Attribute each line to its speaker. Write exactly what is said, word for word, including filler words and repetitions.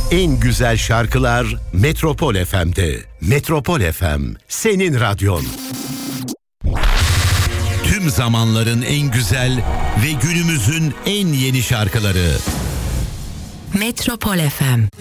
Speaker 1: En güzel şarkılar Metropol F M'de. Metropol F M, senin radyon. Tüm zamanların en güzel ve günümüzün en yeni şarkıları.
Speaker 2: Metropol F M.